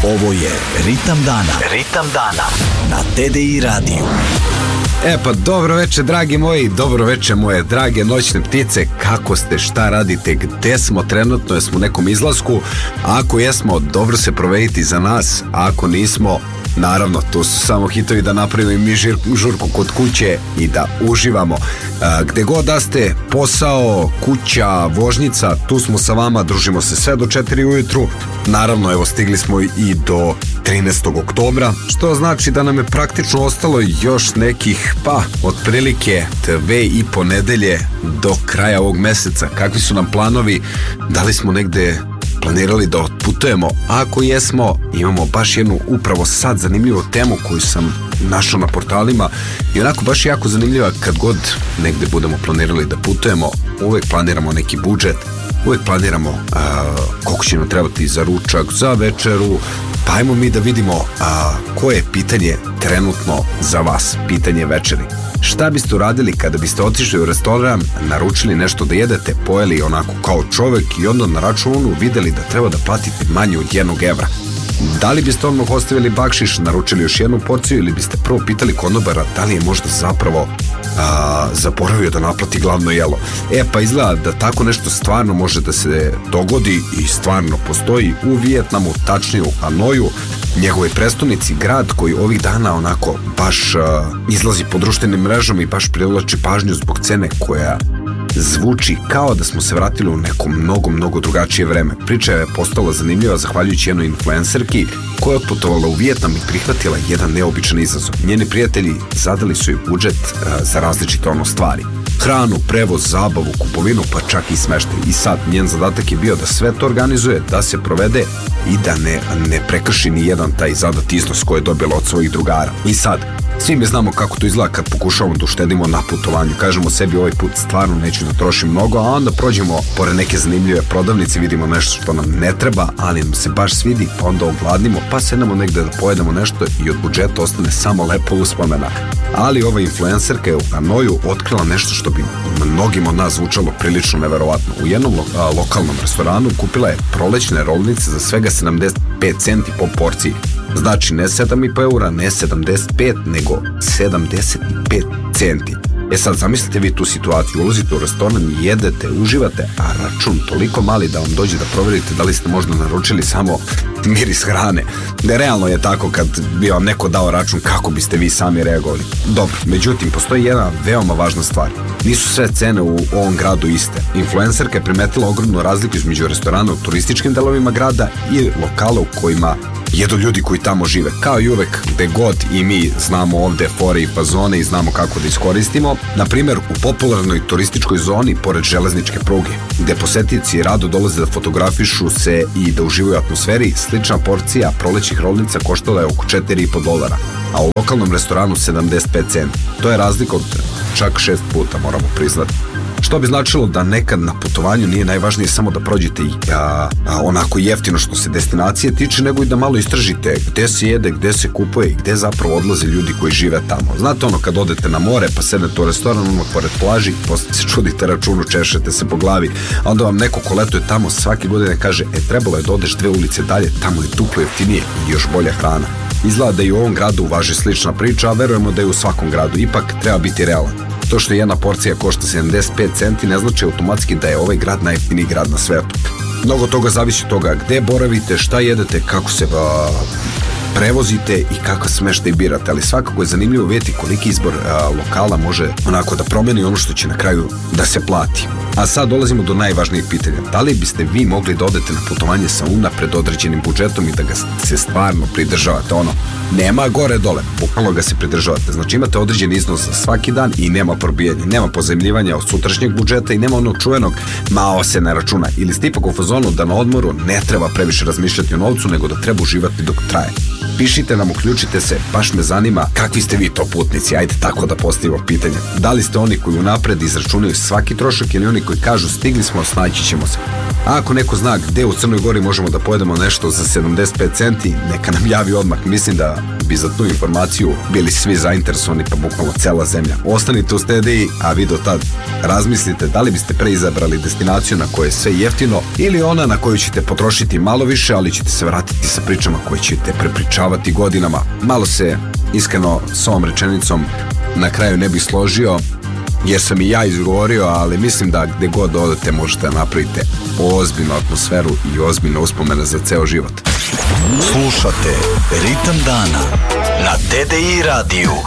Ovo je Ritam dana. Ritam dana na TDI radiju. Pa dobro večer dragi moji, dobro večer moje drage noćne ptice. Kako ste, šta radite, gde smo trenutno, jesmo u nekom izlasku? Ako jesmo, dobro se provediti za nas. Ako nismo, naravno, tu su samo hitovi da napravimo i mi žurku kod kuće i da uživamo. Gde god da ste, posao, kuća, vožnjica, tu smo sa vama, družimo se sve do 4 ujutru. Naravno, evo, stigli smo i do 13. oktobra, što znači da nam je praktično ostalo još nekih, otprilike 2,5 nedelje do kraja ovog meseca. Kakvi su nam planovi? Da li smo negde planirali da otputujemo? Ako jesmo, imamo baš jednu upravo sad zanimljivu temu koju sam našao na portalima i onako baš jako zanimljiva. Kad god negde budemo planirali da putujemo, uvek planiramo neki budžet, uvek planiramo koliko će nam trebati za ručak, za večeru. Pa ajmo mi da vidimo koje je pitanje trenutno za vas, pitanje večeri. Šta biste uradili kada biste otišli u restoran, naručili nešto da jedete, pojeli onako kao čovek i onda na računu videli da treba da platite manje od 1 evra? Da li biste odmah ostavili bakšiš, naručili još jednu porciju ili biste prvo pitali konobara da li je možda zapravo zaboravio da naplati glavno jelo? Pa izgleda da tako nešto stvarno može da se dogodi i stvarno postoji u Vijetnamu, tačnije u Hanoju, njegovoj prestonici, grad koji ovih dana onako baš izlazi po društvenim mrežama i baš privlači pažnju zbog cene koja zvuči kao da smo se vratili u neko mnogo drugačije vreme. Priča je postala zanimljiva zahvaljujući jednoj influencerki koja je otputovala u Vijetnam i prihvatila jedan neobičan izazov. Njeni prijatelji zadali su joj budžet za različite stvari. Hranu, prevoz, zabavu, kupovinu, pa čak i smeštaj. I sad, njen zadatak je bio da sve to organizuje, da se provede i da ne prekrši ni jedan taj zadat iznos koji je dobila od svojih drugara. I sad, svi mi znamo kako to izgleda kad pokušavamo da uštedimo na putovanju. Kažemo sebi ovaj put stvarno neću da trošim mnogo, a onda prođemo pored neke zanimljive prodavnice, vidimo nešto što nam ne treba, ali nam se baš svidi, pa onda ogladnimo, pa sednemo negde da pojedemo nešto i od budžeta ostane samo lepa uspomena. Ali ova influencerka je u Hanoju otkrila nešto što bi mnogim od nas zvučalo prilično neverovatno. U jednom lokalnom restoranu kupila je prolećne rolnice za svega 75 centi po porciji. Znači ne 7,5 eura, ne 75, nego 75 centi. Sad zamislite vi tu situaciju, ulazite u restoran, jedete, uživate, a račun toliko mali da vam dođe da proverite da li ste možda naručili samo miris hrane. Realno je tako, kad bi vam neko dao račun, kako biste vi sami reagovali? Dobro, međutim, postoji jedna veoma važna stvar. Nisu sve cene u ovom gradu iste. Influencerka je primetila ogromnu razliku između restorana u turističkim delovima grada i lokala u kojima jedu ljudi koji tamo žive. Kao i uvek, gde god i mi znamo ovde fore i fazone i znamo kako da iskoristimo. Na primjer, u popularnoj turističkoj zoni pored železničke pruge, gde posetioci rado dolaze da fotografišu se i da uživaju u atmosferi, slična porcija prolećnih rolnica koštala je oko $4,5, a u lokalnom restoranu 75 centi. To je razlika od čak 6 puta, moramo priznati. Što bi značilo da nekad na putovanju nije najvažnije samo da prođete onako jeftino što se destinacije tiče, nego i da malo istražite gde se jede, gde se kupuje i gde zapravo odlaze ljudi koji žive tamo. Znate kad odete na more pa sednete u restoran pored plaži, posle se čudite računu, češete se po glavi, a onda vam neko ko letuje tamo svake godine kaže trebalo je da odeš 2 ulice dalje, tamo je duplo jeftinije i još bolja hrana. Izgleda da i u ovom gradu važi slična priča, a verujemo da je u svakom gradu. Ipak treba biti realan. To što jedna porcija košta 75 centi ne znači automatski da je ovaj grad najjeftiniji grad na svetu. Mnogo toga zavisi od toga gde boravite, šta jedete, kako se prevozite i kakav smeštaj birate, ali svakako je zanimljivo vidjeti koliki izbor lokala može onako da promeni ono što će na kraju da se plati. A sad dolazimo do najvažnijeg pitanja. Da li biste vi mogli da odete na putovanje sa unapred određenim budžetom i da ga se stvarno pridržavate? Nema gore dole, bukvalno ga se pridržavate. Znači imate određen iznos za svaki dan i nema probijanja, nema pozajmljivanja od sutrašnjeg budžeta i nema onog čuvenog mao se ne računa. Ili ste ipak u fazonu da na odmoru ne treba previše razmišljati o novcu, nego da treba uživati dok traje. Pišite nam, uključite se, baš me zanima kakvi ste vi to putnici, ajde tako da postavimo pitanje. Da li ste oni koji unapred izračunaju svaki trošak ili oni koji kažu stigli smo, snaći ćemo se. A ako neko zna gde u Crnoj Gori možemo da pojedemo nešto za 75 centi, neka nam javi odmah. Mislim da bi za tu informaciju bili svi zainteresovani, pa bukvalno cela zemlja. Ostanite u Stediji, a vi do tad razmislite da li biste preizabrali destinaciju na kojoj je sve jeftino ili ona na koju ćete potrošiti malo više, ali ćete se vratiti sa pričama koje ćete prepričavati godinama. Malo se, iskreno, s ovom rečenicom na kraju ne bih složio, jer sam i ja izgovorio, ali mislim da gde god odete možete da napravite ozbiljnu atmosferu i ozbiljne uspomene za ceo život. Slušate Ritam dana na TDI radiju.